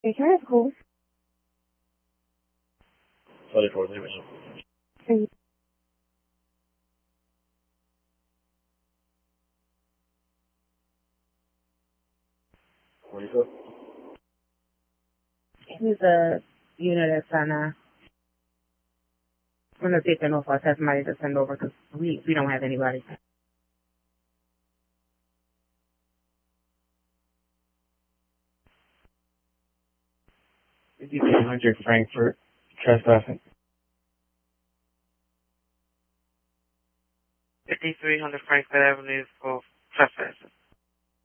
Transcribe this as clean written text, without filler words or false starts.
Okay, that's cool. 34, leave it. And 42. who's the unit that's on, I'm going to see if they know if I have somebody to send over because we don't have anybody. 5300 Frankfurt, trespassing. 5300 Frankfurt Avenue for trespassing.